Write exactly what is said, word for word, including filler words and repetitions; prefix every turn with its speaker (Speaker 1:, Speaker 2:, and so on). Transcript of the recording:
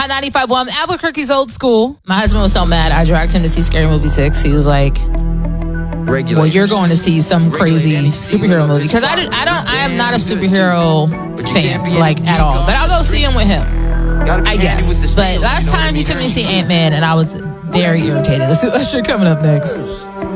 Speaker 1: Hot ninety-five point one, Albuquerque's old school. My husband was so mad. I dragged him to see Scary Movie six. He was like, well, you're going to see some crazy superhero movie. Because I, I don't, I am not a superhero fan, like, at all. But I'll go see him with him, I guess. But last time he took me to see Ant-Man, and I was very irritated. Let's see that shit coming up next.